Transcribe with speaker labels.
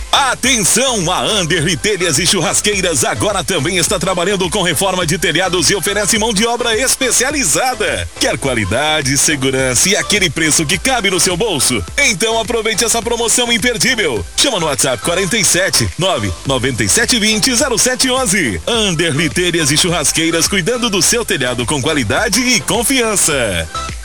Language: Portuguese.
Speaker 1: Atenção, a Anderli Telhas e Churrasqueiras agora também está trabalhando com reforma de telhados e oferece mão de obra especializada. Quer qualidade, segurança e aquele preço que cabe no seu bolso? Então aproveite essa promoção imperdível. Chama no WhatsApp 47 99720 0711. Anderli Telhas e Churrasqueiras, cuidando do seu telhado com qualidade e confiança.